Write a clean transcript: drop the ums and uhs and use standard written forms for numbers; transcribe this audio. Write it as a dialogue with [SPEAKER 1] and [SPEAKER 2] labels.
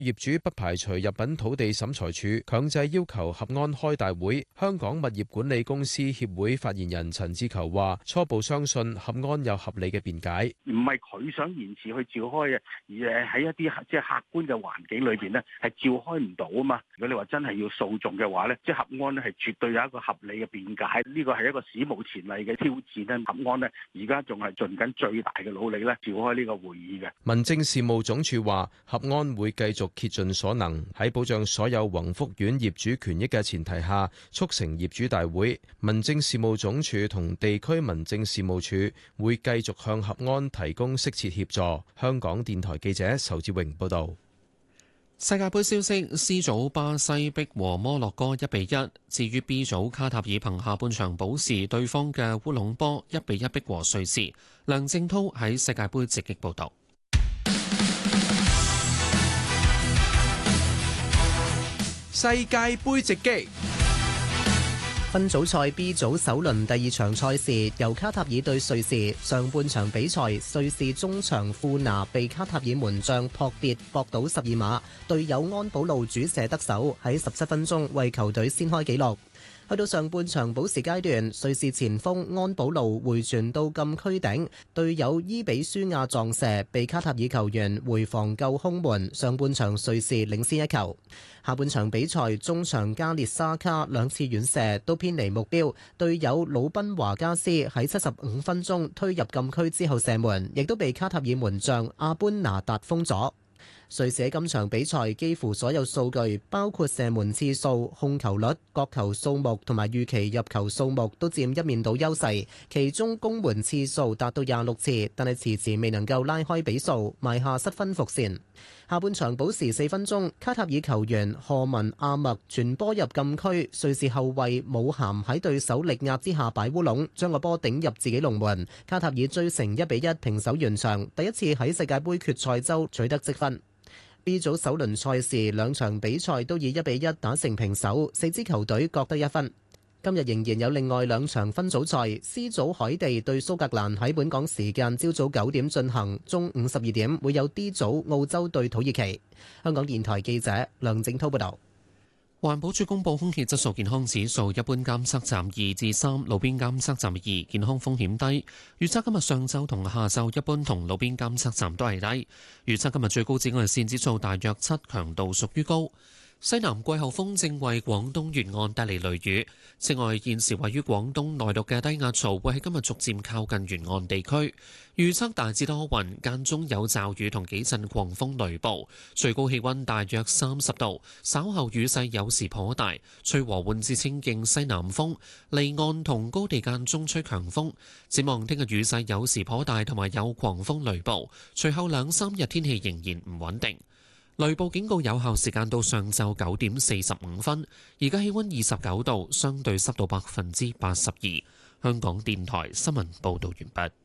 [SPEAKER 1] 業主不排除入稟土地審裁處強制要求合安開大會。香港物業管理公司協會發言人陳志球話：初步相信合安有合理嘅辯解，
[SPEAKER 2] 唔係佢想延遲去召開嘅，而係喺一啲即係客觀嘅環境裏邊咧，係召開唔到啊嘛。如果你話真係要訴訟嘅話咧，即係合安咧係絕對有一個合理嘅辯解，呢個係一個史無前例嘅挑戰咧。合安咧而家仲係盡緊最大嘅努力咧，召開呢個會議嘅。
[SPEAKER 1] 民政事務總署話，合安會繼續竭盡所能，喺保障所有宏福苑業主權益嘅前提下，促成業主大會。民政事務總署同地區民政事務處會繼續向合安提供適切協助。香港電台記者仇志榮報道。
[SPEAKER 3] 世界盃消息 ：C 組巴西逼和摩洛哥1-1，至於 B 組卡塔爾憑下半場補時對方嘅烏龍波1-1逼和瑞士。梁正濤喺世界盃直擊報道。
[SPEAKER 1] 世界盃直擊。
[SPEAKER 4] 分組賽 B 組首輪第二場賽事由卡塔爾對瑞士，上半場比賽瑞士中場庫拿被卡塔爾門將撲跌搏倒12碼，隊友安保路主射得手，喺17分鐘為球隊先開紀錄。去到上半場補時階段，瑞士前鋒安保路回傳到禁區頂，隊友伊比舒亞撞射，被卡塔爾球員回防救空門。上半場瑞士領先1球。下半場比賽，中場加列沙卡兩次遠射都偏離目標，隊友魯賓華加斯喺75分鐘推入禁區之後射門，亦都被卡塔爾門將阿班拿達封咗。瑞士喺今場比賽幾乎所有數據，包括射門次數、控球率、角球數目同埋預期入球數目都佔一面倒優勢，其中攻門次數達到26次，但係遲遲未能夠拉開比數，埋下失分伏線。下半場補時4分鐘，卡塔爾球員賀文阿麥傳波入禁區，瑞士後衛姆咸喺對手力壓之下擺烏龍，將個波頂入自己龍門，卡塔爾追成1-1平手完場，第一次喺世界盃決賽周取得積分。B 組首輪賽事兩場比賽都以1-1打成平手，4支球隊各得1分。今日仍然有另外兩場分組賽 ，C 組海地對蘇格蘭喺本港時間朝早9點進行，中午12點會有 D 組澳洲對土耳其。香港電台記者梁正濤報道。
[SPEAKER 3] 環保署公布空氣質素健康指數，一般監測站2至3，路邊監測站2，健康風險低。預測今日上晝同下晝一般同路邊監測站都係低。預測今日最高紫外線指數大約7，強度屬於高。西南季候風正為廣東沿岸帶嚟雷雨。此外，現時位於廣東內陸嘅低壓槽會喺今日逐漸靠近沿岸地區。預測大致多雲，間中有驟雨同幾陣狂風雷暴，最高氣溫大約30度。稍後雨勢有時頗大，吹和緩至清勁西南風，離岸同高地間中吹強風。展望聽日雨勢有時頗大，同埋有狂風雷暴。隨後2-3日天氣仍然唔穩定。雷暴警告有效時間到上晝9點45分。而家氣溫29度，相對濕度82%。香港電台新聞報道完畢。